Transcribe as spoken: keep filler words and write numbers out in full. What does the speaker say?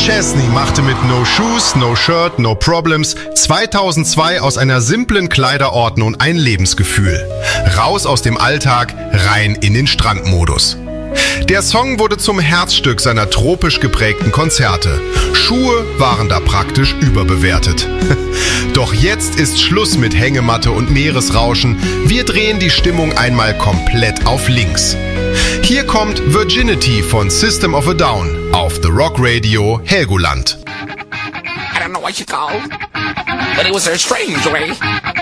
Chesney machte mit No Shoes, No Shirt, No Problems zweitausendzwei aus einer simplen Kleiderordnung ein Lebensgefühl. Raus aus dem Alltag, rein in den Strandmodus. Der Song wurde zum Herzstück seiner tropisch geprägten Konzerte. Schuhe waren da praktisch überbewertet. Doch jetzt ist Schluss mit Hängematte und Meeresrauschen. Wir drehen die Stimmung einmal komplett auf links. Hier kommt Virginity von System of a Down auf The Rock Radio Helgoland. I don't know what you call, but it was a strange way.